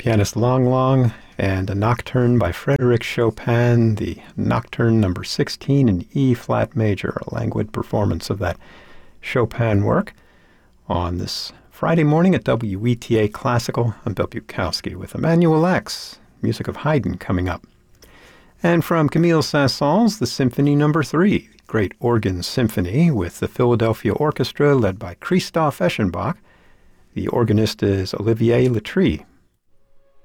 Pianist Lang Lang, and a nocturne by Frédéric Chopin, the Nocturne number 16 in E-flat major, a languid performance of that Chopin work on this Friday morning at WETA Classical. I'm Bill Bukowski with Emmanuel X, music of Haydn coming up. And from Camille Saint-Saëns, the Symphony number 3, great organ symphony with the Philadelphia Orchestra led by Christoph Eschenbach. The organist is Olivier Letrie.